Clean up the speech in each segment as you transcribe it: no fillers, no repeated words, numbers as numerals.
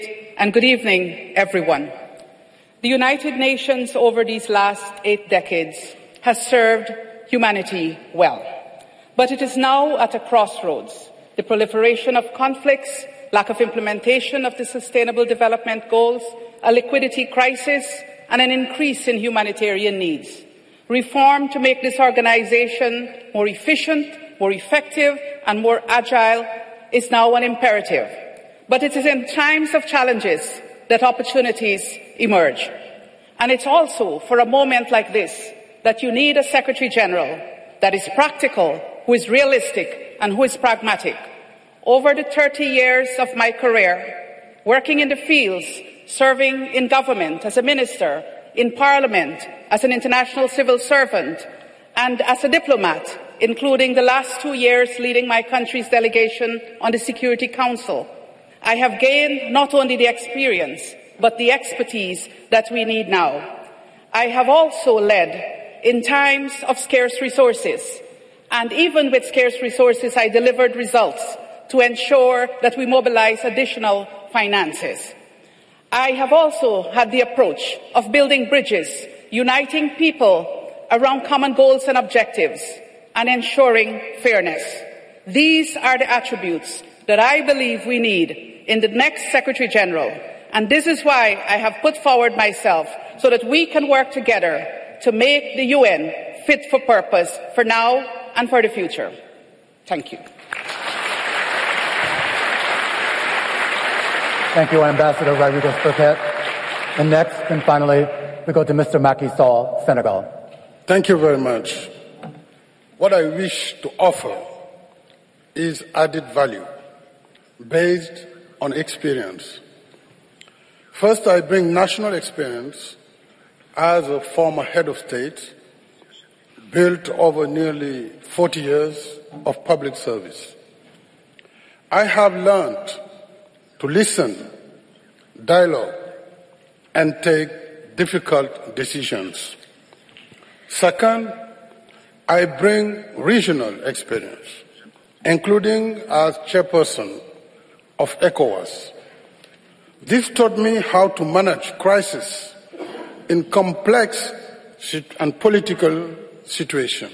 and good evening, everyone. The United Nations over these last 8 decades has served humanity well. But it is now at a crossroads. The proliferation of conflicts, lack of implementation of the Sustainable Development Goals, a liquidity crisis, and an increase in humanitarian needs. Reform to make this organization more efficient, more effective, and more agile is now an imperative. But it is in times of challenges that opportunities emerge. And it's also for a moment like this that you need a Secretary General that is practical, who is realistic, and who is pragmatic. Over the 30 years of my career, working in the fields, serving in government as a minister, in Parliament, as an international civil servant, and as a diplomat, including the last 2 years leading my country's delegation on the Security Council, I have gained not only the experience, but the expertise that we need now. I have also led in times of scarce resources, and even with scarce resources, I delivered results to ensure that we mobilize additional finances. I have also had the approach of building bridges, uniting people around common goals and objectives, and ensuring fairness. These are the attributes that I believe we need in the next Secretary General, and this is why I have put forward myself so that we can work together to make the UN fit for purpose for now and for the future. Thank you. Thank you, Ambassador Rodriguez-Burkett. And next and finally, we go to Mr. Macky Sall, Senegal. Thank you very much. What I wish to offer is added value based on experience. First, I bring national experience as a former head of state, built over nearly 40 years of public service. I have learned to listen, dialogue, and take difficult decisions. Second, I bring regional experience, including as chairperson of ECOWAS. This taught me how to manage crisis in complex and political situations.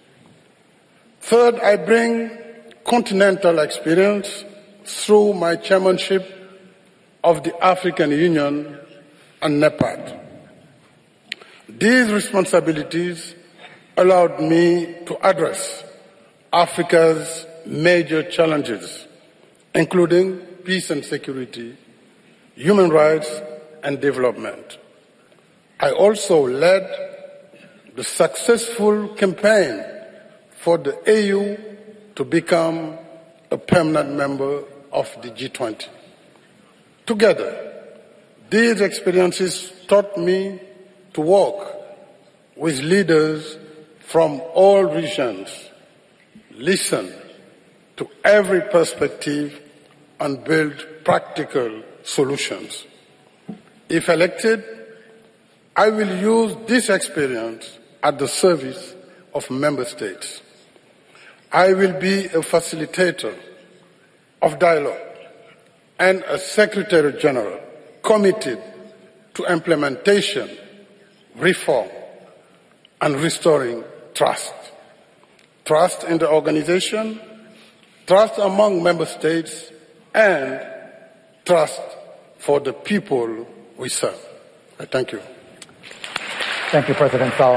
Third, I bring continental experience through my chairmanship of the African Union and NEPAD. These responsibilities allowed me to address Africa's major challenges, including peace and security, human rights, and development. I also led the successful campaign for the AU to become a permanent member of the G20. Together, these experiences taught me to work with leaders from all regions, listen to every perspective, and build practical solutions. If elected, I will use this experience at the service of member states. I will be a facilitator of dialogue and a Secretary General committed to implementation, reform, and restoring trust. Trust in the organization, trust among member states, and trust for the people we serve. I thank you. Thank you, President Sall.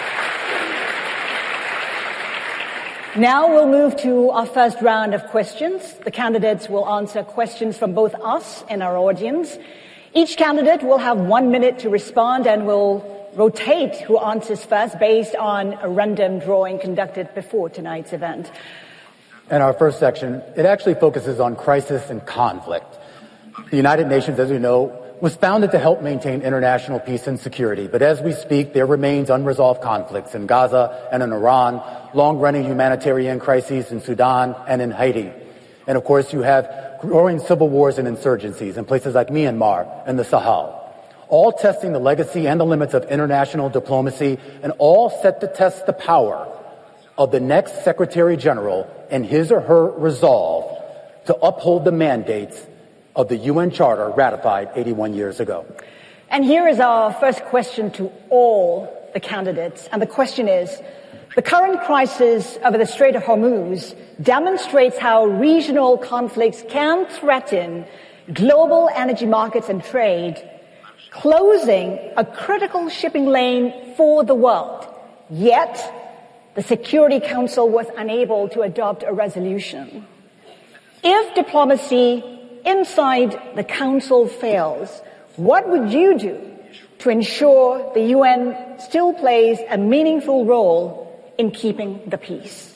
Now we'll move to our first round of questions. The candidates will answer questions from both us and our audience. Each candidate will have 1 minute to respond and will rotate who answers first based on a random drawing conducted before tonight's event. In our first section, it actually focuses on crisis and conflict. The United Nations, as we know, was founded to help maintain international peace and security. But as we speak, there remains unresolved conflicts in Gaza and in Iran, long-running humanitarian crises in Sudan and in Haiti. And of course, you have growing civil wars and insurgencies in places like Myanmar and the Sahel, all testing the legacy and the limits of international diplomacy, and all set to test the power of the next Secretary General and his or her resolve to uphold the mandates of the UN Charter ratified 81 years ago. And here is our first question to all the candidates. And the question is, the current crisis over the Strait of Hormuz demonstrates how regional conflicts can threaten global energy markets and trade, closing a critical shipping lane for the world. Yet, the Security Council was unable to adopt a resolution. If diplomacy inside the Council fails, what would you do to ensure the UN still plays a meaningful role in keeping the peace?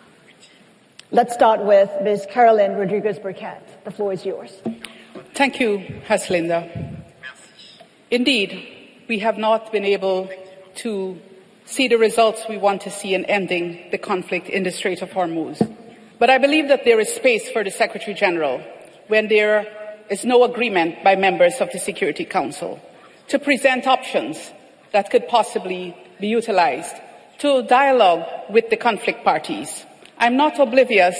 Let's start with Ms. Carolyn Rodriguez-Burkett. The floor is yours. Thank you, Haslinda. Indeed, we have not been able to see the results we want to see in ending the conflict in the Strait of Hormuz. But I believe that there is space for the Secretary General, when there is no agreement by members of the Security Council, to present options that could possibly be utilized to dialogue with the conflict parties. I'm not oblivious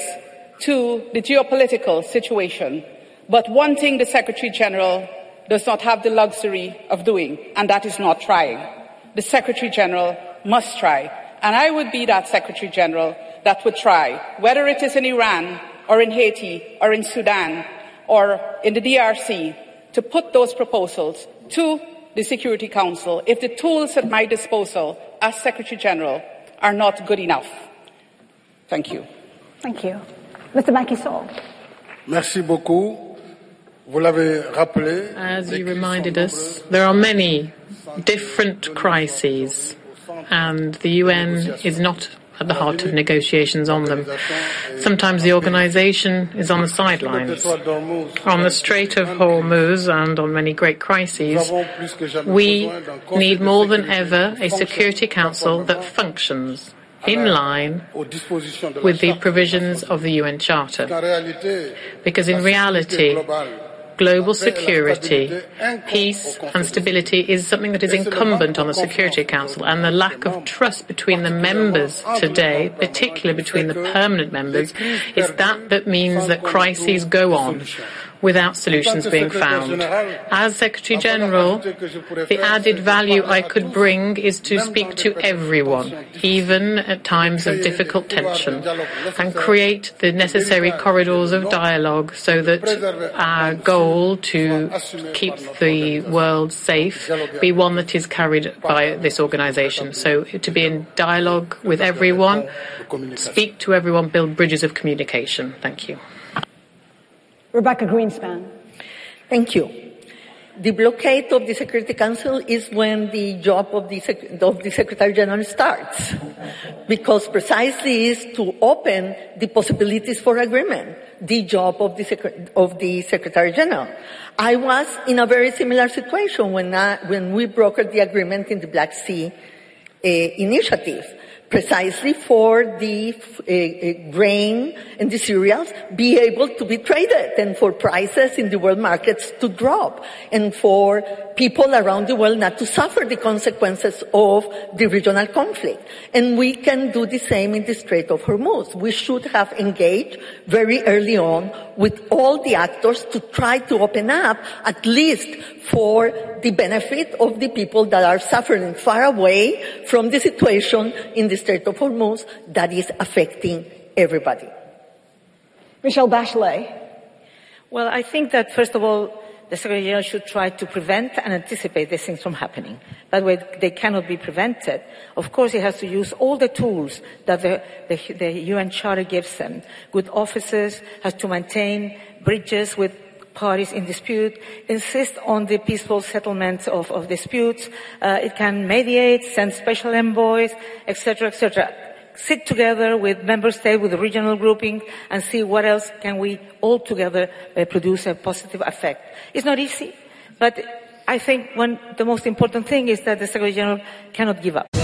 to the geopolitical situation, but one thing the Secretary General does not have the luxury of doing, and that is not trying. The Secretary General must try, and I would be that Secretary General that would try, whether it is in Iran or in Haiti or in Sudan or in the DRC, to put those proposals to the Security Council if the tools at my disposal as Secretary General are not good enough. Thank you. Thank you. Mr. Macky Sall. Merci beaucoup. Vous l'avez rappelé. As you reminded us, there are many different crises, and the UN is not at the heart of negotiations on them. Sometimes the organization is on the sidelines. On the Strait of Hormuz and on many great crises, we need more than ever a Security Council that functions in line with the provisions of the UN Charter. Because in reality, global security, peace and stability is something that is incumbent on the Security Council, and the lack of trust between the members today, particularly between the permanent members, is that means that crises go on without solutions being found. As Secretary General, the added value I could bring is to speak to everyone, even at times of difficult tension, and create the necessary corridors of dialogue so that our goal to keep the world safe be one that is carried by this organization. So to be in dialogue with everyone, speak to everyone, build bridges of communication. Thank you. Rebecca Greenspan. Thank you. The blockade of the Security Council is when the job of the Secretary General starts, because precisely is to open the possibilities for agreement, the job of the Secretary General. I was in a very similar situation when we brokered the agreement in the Black Sea initiative, precisely for the grain and the cereals be able to be traded, and for prices in the world markets to drop, and for people around the world not to suffer the consequences of the regional conflict. And we can do the same in the Strait of Hormuz. We should have engaged very early on with all the actors to try to open up, at least for the benefit of the people that are suffering far away from the situation in the Strait of Hormuz that is affecting everybody. Michelle Bachelet. Well, I think that, first of all, the Secretary General should try to prevent and anticipate these things from happening. That way, they cannot be prevented. Of course, he has to use all the tools that the UN Charter gives them. Good officers, has to maintain bridges with parties in dispute, insist on the peaceful settlement of disputes. It can mediate, send special envoys, etc., etc. Sit together with member states, with the regional grouping, and see what else can we all together produce a positive effect. It's not easy, but I think the most important thing is that the Secretary General cannot give up.